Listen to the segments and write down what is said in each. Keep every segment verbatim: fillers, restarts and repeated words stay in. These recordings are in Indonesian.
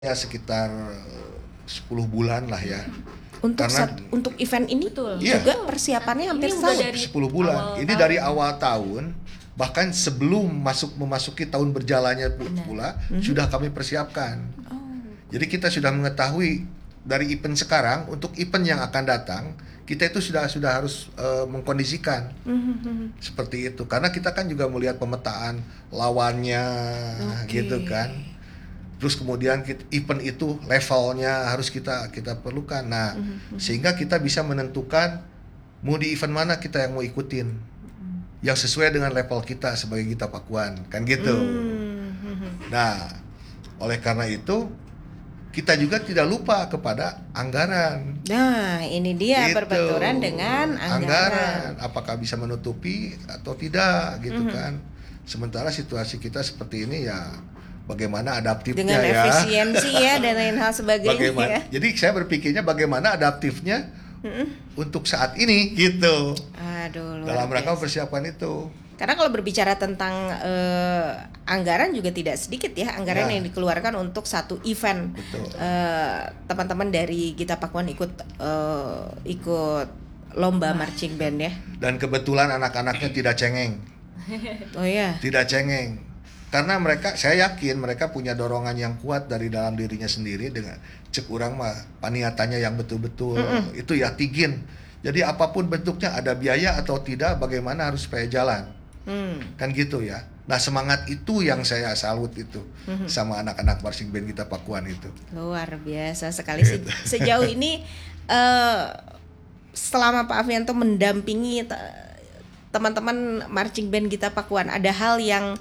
Ya sekitar sepuluh bulan lah ya. Untuk Karena sat, untuk event ini Betul. Iya. juga persiapannya hampir Ini udah setahun. dari sepuluh bulan. awal Ini tahun. dari awal tahun, bahkan sebelum masuk memasuki tahun berjalannya pu- Benar. pula Mhm. sudah kami persiapkan. Oh. Jadi kita sudah mengetahui dari event sekarang untuk event yang akan datang, kita itu sudah sudah harus eh, mengkondisikan Mhm. seperti itu. Karena kita kan juga melihat pemetaan lawannya Oke. gitu kan. Terus kemudian kita, event itu levelnya harus kita kita perlukan. Nah, Mhm. sehingga kita bisa menentukan mau di event mana kita yang mau ikutin, yang sesuai dengan level kita sebagai Gita Pakuan, kan gitu. Mhm. Nah, oleh karena itu kita juga tidak lupa kepada anggaran. Nah, ini dia Gitu. berbenturan dengan anggaran. Apakah bisa menutupi atau tidak gitu Mhm. kan. Sementara situasi kita seperti ini ya bagaimana adaptifnya Dengan ya. efisiensi ya dan lain hal sebagainya Bagaimana? ya. Jadi saya berpikirnya bagaimana adaptifnya Mhm. untuk saat ini gitu. Aduh, luar Dalam rangka biasa. mempersiapkan itu. Karena kalau berbicara tentang eh, anggaran juga tidak sedikit ya anggaran Ya. yang dikeluarkan untuk satu event. Betul. Eh, teman-teman dari Gita Pakuan ikut eh, ikut lomba marching band ya. Dan kebetulan anak-anaknya tidak cengeng, Oh ya. tidak cengeng. Karena mereka, saya yakin mereka punya dorongan yang kuat dari dalam dirinya sendiri dengan cek urang mah paniatannya yang betul-betul Mm-mm. itu ya tigin. Jadi apapun bentuknya ada biaya atau tidak, bagaimana harus supaya jalan. Hmm. Kan gitu ya. Nah semangat itu yang saya salut itu Mhm. sama anak-anak marching band Gita Pakuan itu. Luar biasa sekali. Se- Gitu. Sejauh ini eh, selama Pak Afianto mendampingi te- teman-teman marching band Gita Pakuan, ada hal yang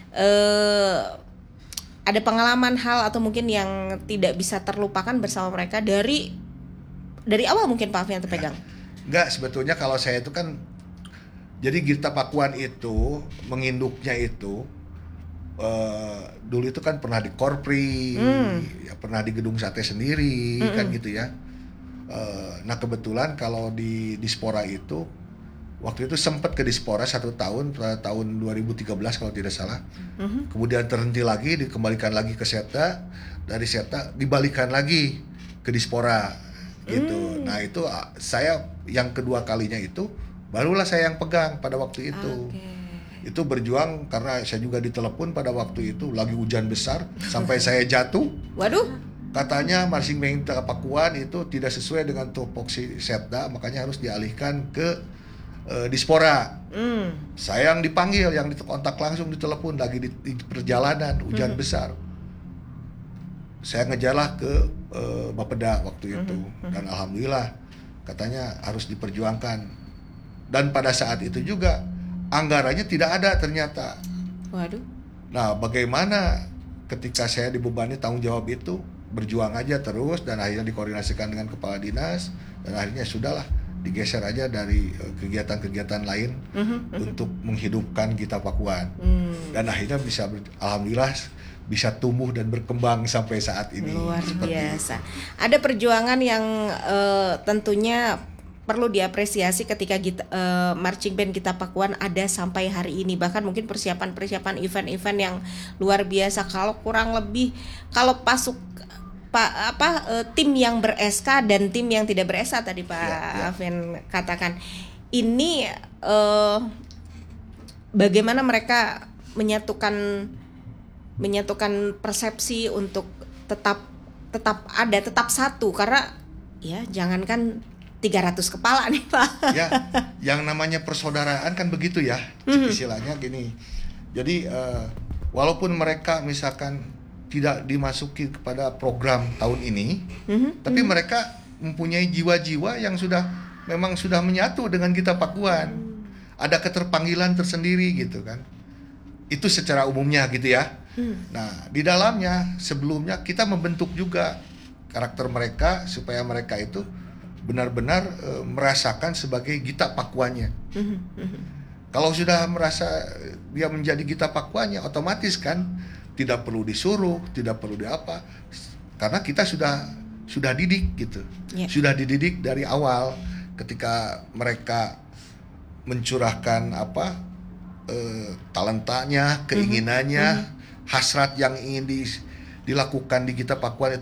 eh, ada pengalaman hal atau mungkin yang tidak bisa terlupakan bersama mereka dari dari awal mungkin Pak Afianto pegang. Enggak, sebetulnya kalau saya itu kan, jadi Gita Pakuan itu menginduknya itu eh, dulu itu kan pernah di Korpri, Hmm. ya, pernah di Gedung Sate sendiri, Mm-mm. kan gitu ya. Eh, nah kebetulan kalau di Dispora itu waktu itu sempat ke Dispora satu tahun pada tahun dua ribu tiga belas kalau tidak salah. Mhm. Kemudian terhenti lagi, dikembalikan lagi ke Septa, dari Septa dibalikan lagi ke Dispora gitu. Hmm. Nah itu ah, saya yang kedua kalinya itu barulah saya yang pegang pada waktu itu. Oke. Itu berjuang karena saya juga ditelepon pada waktu itu lagi hujan besar sampai saya jatuh. Waduh. Katanya marching band Gita Pakuan itu tidak sesuai dengan tupoksi Setda, makanya harus dialihkan ke eh, Dispora. Hmm. Saya yang dipanggil, yang dikontak langsung, ditelepon lagi di, di perjalanan hujan Mhm. besar. Saya ngejarlah ke eh, Bapeda waktu itu, Mhm. dan alhamdulillah katanya harus diperjuangkan. Dan pada saat itu juga anggarannya tidak ada ternyata. Waduh. Nah, bagaimana ketika saya dibebani tanggung jawab itu, berjuang aja terus dan akhirnya dikoordinasikan dengan kepala dinas dan akhirnya sudahlah digeser aja dari eh, kegiatan-kegiatan lain Mhm. untuk menghidupkan Gita Pakuan. Hmm. Dan akhirnya bisa ber- alhamdulillah bisa tumbuh dan berkembang sampai saat ini. Luar Seperti biasa. itu. Ada perjuangan yang eh, tentunya perlu diapresiasi ketika Gita, eh, marching band Gita Pakuan ada sampai hari ini. Bahkan mungkin persiapan-persiapan event-event yang luar biasa. Kalau kurang lebih kalau pasuk Pak apa eh, tim yang ber-S K dan tim yang tidak ber-S K tadi Pak Ya, ya. Alvin katakan. Ini eh, bagaimana mereka menyatukan menyatukan persepsi untuk tetap tetap ada, tetap satu karena ya jangankan tiga ratus kepala nih Pak. Ya, yang namanya persaudaraan kan begitu ya, Mhm. istilahnya gini. Jadi eh, walaupun mereka misalkan tidak dimasuki kepada program tahun ini, Mhm, tapi mhm. mereka mempunyai jiwa-jiwa yang sudah memang sudah menyatu dengan Gita Pakuan. Ada keterpanggilan tersendiri gitu kan. Itu secara umumnya gitu ya. Hmm. Nah, di dalamnya sebelumnya kita membentuk juga karakter mereka supaya mereka itu benar-benar eh, merasakan sebagai Gita Pakuannya. Mhm, mhm. Kalau sudah merasa dia menjadi Gita Pakuannya, otomatis kan tidak perlu disuruh, tidak perlu di apa, karena kita sudah sudah didik gitu, Ya. sudah dididik dari awal ketika mereka mencurahkan apa eh, talentanya, keinginannya, hasrat yang ingin di dilakukan di kita Pakuan